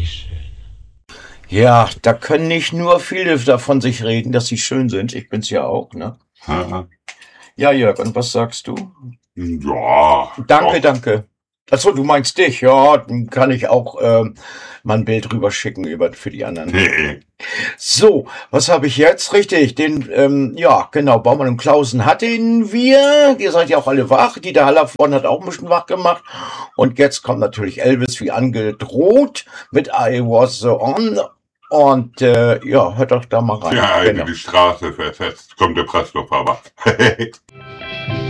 schön. Ja, da können nicht nur viele davon sich reden, dass sie schön sind. Ich bin's ja auch, ne? Ja, Ja, Jörg, und was sagst du? ja, Danke, doch. danke. Achso, du meinst dich, ja, dann kann ich auch mal ein Bild rüberschicken für die anderen. Nee. So, was habe ich jetzt? Richtig, ja, genau, Baumann und Klausen hatten wir. Ihr seid ja auch alle wach. Dieter Hallervorden hat auch ein bisschen wach gemacht. Und jetzt kommt natürlich Elvis wie angedroht mit I Was So On. Und ja, hört doch da mal rein. Ja, Genau. die Straße versetzt, kommt der Pressluftfahrer.